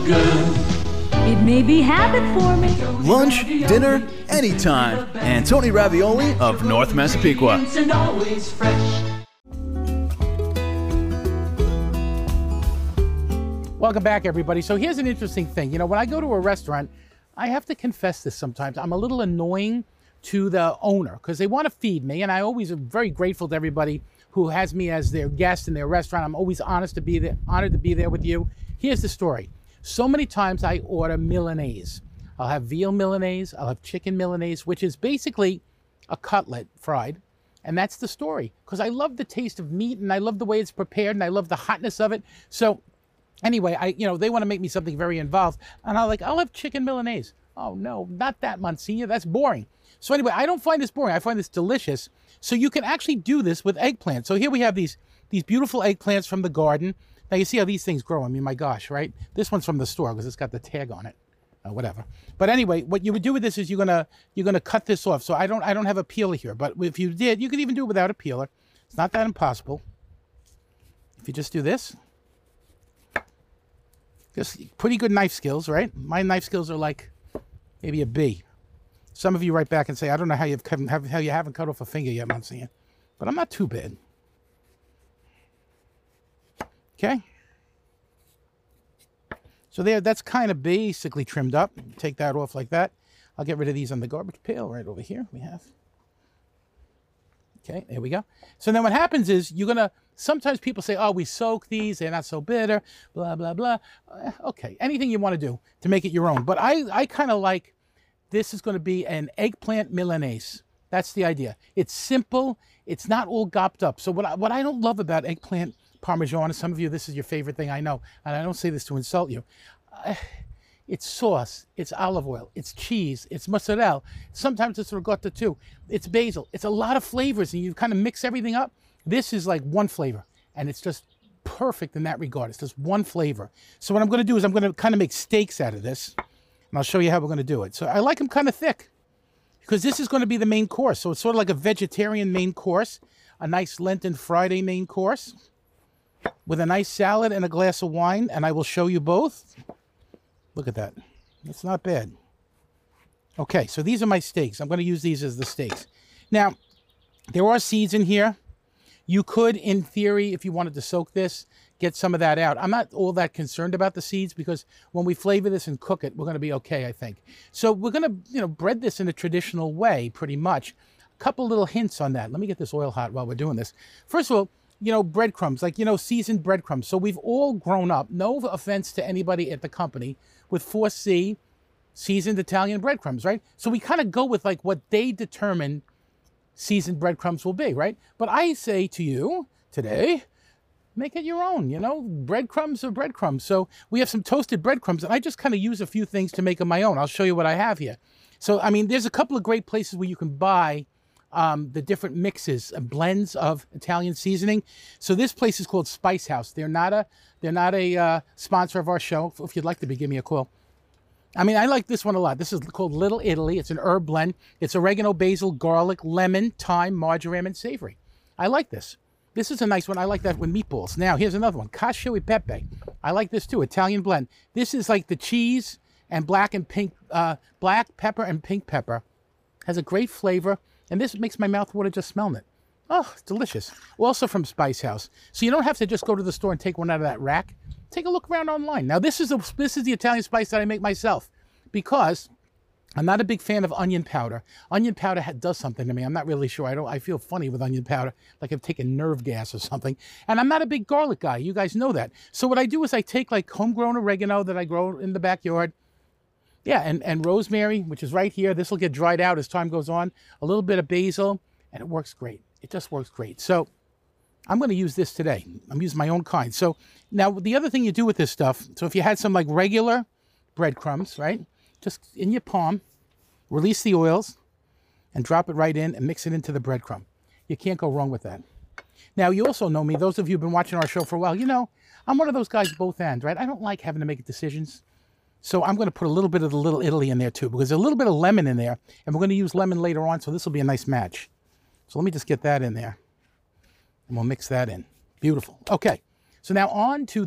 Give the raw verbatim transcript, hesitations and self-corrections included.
good. It may be habit forming. Lunch, dinner, anytime. Antoni Ravioli of North Massapequa. And always fresh. Welcome back, everybody. So here's an interesting thing. You know, when I go to a restaurant, I have to confess this sometimes. I'm a little annoying to the owner because they want to feed me, and I always am very grateful to everybody who has me as their guest in their restaurant. I'm always honest to be there, honored to be there with you. Here's the story. So many times I order Milanese. I'll have veal Milanese, I'll have chicken Milanese, which is basically a cutlet fried. And that's the story, because I love the taste of meat, and I love the way it's prepared, and I love the hotness of it. So anyway, I, you know, they want to make me something very involved, and I'm like, I'll have chicken Milanese. Oh no, not that, Monsignor, that's boring. So anyway, I don't find this boring, I find this delicious. So you can actually do this with eggplant. So here we have these, these beautiful eggplants from the garden. Now you see how these things grow, I mean, my gosh, right? This one's from the store because it's got the tag on it, uh, whatever. But anyway, what you would do with this is you're gonna, you're gonna cut this off. So I don't, I don't have a peeler here, but if you did, you could even do it without a peeler. It's not that impossible. If you just do this, just pretty good knife skills, right? My knife skills are like maybe a B. Some of you write back and say, I don't know how, you've, how you haven't cut off a finger yet, Monsignor. But I'm not too bad. Okay. So there, that's kind of basically trimmed up. Take that off like that. I'll get rid of these on the garbage pail right over here. We have. Okay, there we go. So then what happens is you're going to, sometimes people say, oh, we soak these, they're not so bitter, blah, blah, blah. Uh, okay, anything you want to do to make it your own. But I, I kind of like, this is going to be an eggplant Milanese. That's the idea. It's simple. It's not all gopped up. So what I, what I don't love about eggplant Parmesan, and some of you, this is your favorite thing, I know, and I don't say this to insult you. Uh, it's sauce, it's olive oil, it's cheese, it's mozzarella. Sometimes it's ricotta too. It's basil. It's a lot of flavors, and you kind of mix everything up. This is like one flavor, and it's just perfect in that regard. It's just one flavor. So what I'm going to do is I'm going to kind of make steaks out of this. And I'll show you how we're going to do it. So I like them kind of thick because this is going to be the main course. So it's sort of like a vegetarian main course, a nice Lenten Friday main course with a nice salad and a glass of wine. And I will show you both. Look at that. It's not bad. Okay, so these are my steaks. I'm going to use these as the steaks. Now, there are seeds in here. You could, in theory, if you wanted to soak this, get some of that out. I'm not all that concerned about the seeds because when we flavor this and cook it, we're going to be okay, I think. So we're going to, you know, bread this in a traditional way, pretty much. A couple little hints on that. Let me get this oil hot while we're doing this. First of all, you know, breadcrumbs, like, you know, seasoned breadcrumbs. So we've all grown up, no offense to anybody at the company, with four C seasoned Italian breadcrumbs, right? So we kind of go with like what they determine seasoned breadcrumbs will be, right? But I say to you today, make it your own, you know, breadcrumbs are breadcrumbs. So we have some toasted breadcrumbs, and I just kind of use a few things to make them my own. I'll show you what I have here. So, I mean, there's a couple of great places where you can buy um, the different mixes and blends of Italian seasoning. So this place is called Spice House. They're not a, they're not a uh, sponsor of our show. If you'd like to be, give me a call. I mean, I like this one a lot. This is called Little Italy. It's an herb blend. It's oregano, basil, garlic, lemon, thyme, marjoram, and savory. I like this. This is a nice one. I like that with meatballs. Now, here's another one. Cacio e pepe. I like this too. Italian blend. This is like the cheese and black and pink, uh, black pepper and pink pepper. Has a great flavor. And this makes my mouth water just smelling it. Oh, it's delicious. Also from Spice House. So you don't have to just go to the store and take one out of that rack. Take a look around online. Now, this is, a, this is the Italian spice that I make myself because I'm not a big fan of onion powder. Onion powder ha does something to me. I'm not really sure. I don't. I feel funny with onion powder, like I've taken nerve gas or something. And I'm not a big garlic guy. You guys know that. So what I do is I take like homegrown oregano that I grow in the backyard. Yeah, and, and rosemary, which is right here. This will get dried out as time goes on. A little bit of basil, and it works great. It just works great. So I'm going to use this today. I'm using my own kind. So now the other thing you do with this stuff, so if you had some like regular breadcrumbs, right? Just in your palm, release the oils and drop it right in and mix it into the breadcrumb. You can't go wrong with that. Now, you also know me, those of you who've been watching our show for a while, you know, I'm one of those guys both ends, right? I don't like having to make decisions. So I'm going to put a little bit of the Little Italy in there too, because there's a little bit of lemon in there, and we're going to use lemon later on, so this will be a nice match. So let me just get that in there, and we'll mix that in. Beautiful. Okay, so now on to